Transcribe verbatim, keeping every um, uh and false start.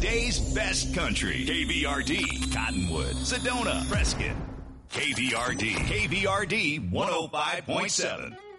Today's best country. K V R D, Cottonwood, Sedona, Prescott. K V R D, K V R D one oh five point seven.